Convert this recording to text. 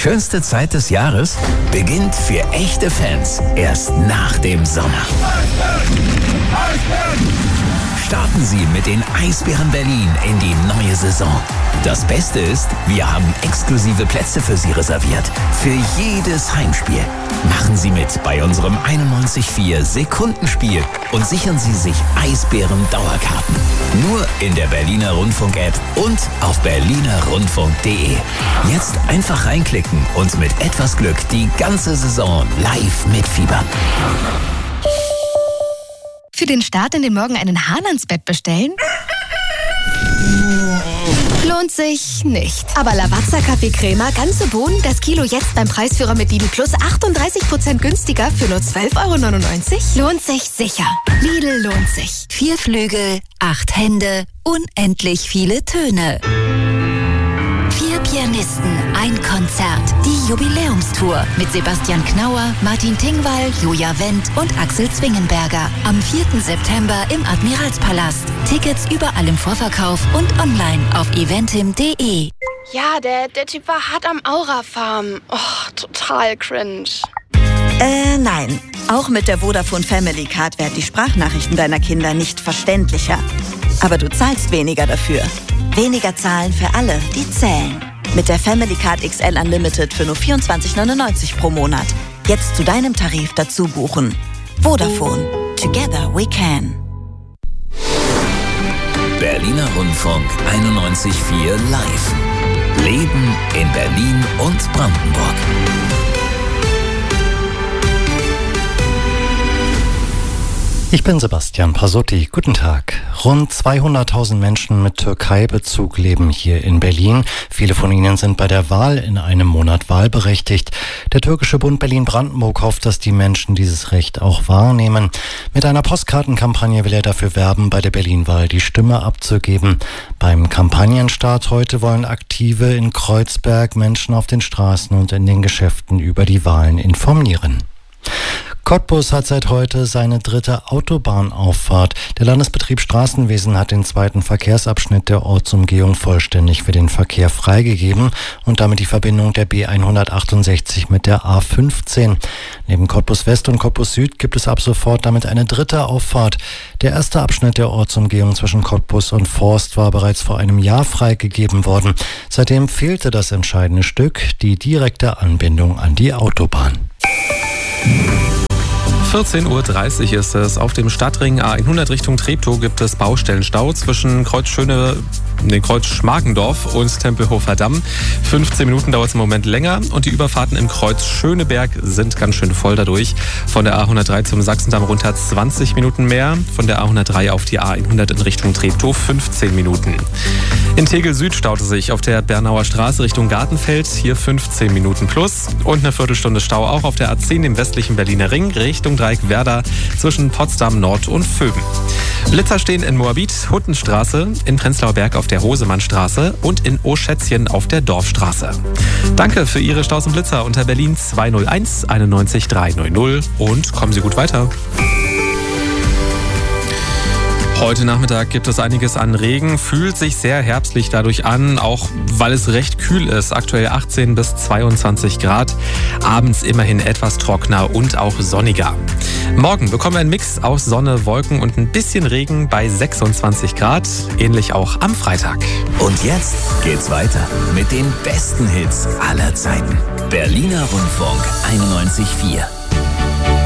schönste Zeit des Jahres beginnt für echte Fans erst nach dem Sommer. Starten Sie mit den Eisbären Berlin in die neue Saison. Das Beste ist, wir haben exklusive Plätze für Sie reserviert. Für jedes Heimspiel. Machen Sie mit bei unserem 91.4 Sekundenspiel und sichern Sie sich Eisbären-Dauerkarten. Nur in der Berliner Rundfunk-App und auf berlinerrundfunk.de. Jetzt einfach reinklicken und mit etwas Glück die ganze Saison live mitfiebern. Für den Start in den Morgen einen Hahn ans Bett bestellen? Lohnt sich nicht. Aber Lavazza Kaffeecrema, ganze Bohnen, das Kilo jetzt beim Preisführer mit Lidl Plus 38% günstiger für nur 12,99 €? Lohnt sich sicher. Lidl lohnt sich. 4 Flügel, 8 Hände, unendlich viele Töne. 4 Pianisten, ein Konzert. Die Jubiläumstour mit Sebastian Knauer, Martin Tingwall, Joja Wendt und Axel Zwingenberger. Am 4. September im Admiralspalast. Tickets überall im Vorverkauf und online auf eventim.de. Ja, der Typ war hart am Aura-Farm. Oh, total cringe. Nein. Auch mit der Vodafone Family Card werden die Sprachnachrichten deiner Kinder nicht verständlicher. Aber du zahlst weniger dafür. Weniger zahlen für alle, die zählen. Mit der Family Card XL Unlimited für nur 24,99 € pro Monat. Jetzt zu deinem Tarif dazu buchen. Vodafone. Together we can. Berliner Rundfunk 91.4 live. Leben in Berlin und Brandenburg. Ich bin Sebastian Pasotti. Guten Tag. Rund 200.000 Menschen mit Türkei-Bezug leben hier in Berlin. Viele von ihnen sind bei der Wahl in einem Monat wahlberechtigt. Der türkische Bund Berlin-Brandenburg hofft, dass die Menschen dieses Recht auch wahrnehmen. Mit einer Postkartenkampagne will er dafür werben, bei der Berlin-Wahl die Stimme abzugeben. Beim Kampagnenstart heute wollen Aktive in Kreuzberg Menschen auf den Straßen und in den Geschäften über die Wahlen informieren. Cottbus hat seit heute seine 3. Autobahnauffahrt. Der Landesbetrieb Straßenwesen hat den 2. Verkehrsabschnitt der Ortsumgehung vollständig für den Verkehr freigegeben und damit die Verbindung der B168 mit der A15. Neben Cottbus West und Cottbus Süd gibt es ab sofort damit eine 3. Auffahrt. Der erste Abschnitt der Ortsumgehung zwischen Cottbus und Forst war bereits vor einem Jahr freigegeben worden. Seitdem fehlte das entscheidende Stück, die direkte Anbindung an die Autobahn. 14:30 Uhr ist es. Auf dem Stadtring A100 Richtung Treptow gibt es Baustellenstau zwischen Kreuz Schmargendorf und Tempelhofer Damm. 15 Minuten dauert es im Moment länger und die Überfahrten im Kreuz Schöneberg sind ganz schön voll dadurch. Von der A103 zum Sachsendamm runter 20 Minuten mehr. Von der A103 auf die A100 in Richtung Treptow 15 Minuten. In Tegel Süd staute sich auf der Bernauer Straße Richtung Gartenfeld. Hier 15 Minuten plus. Und eine Viertelstunde Stau auch auf der A10 im westlichen Berliner Ring Richtung Dreieck-Werder zwischen Potsdam Nord und Vöben. Blitzer stehen in Moabit, Huttenstraße, in Prenzlauer Berg auf der Hosemannstraße und in Oschätzchen auf der Dorfstraße. Danke für Ihre Staus und Blitzer unter Berlin 201 91 300 und kommen Sie gut weiter. Heute Nachmittag gibt es einiges an Regen, fühlt sich sehr herbstlich dadurch an, auch weil es recht kühl ist. Aktuell 18 bis 22 Grad, abends immerhin etwas trockener und auch sonniger. Morgen bekommen wir einen Mix aus Sonne, Wolken und ein bisschen Regen bei 26 Grad, ähnlich auch am Freitag. Und jetzt geht's weiter mit den besten Hits aller Zeiten. Berliner Rundfunk 91.4.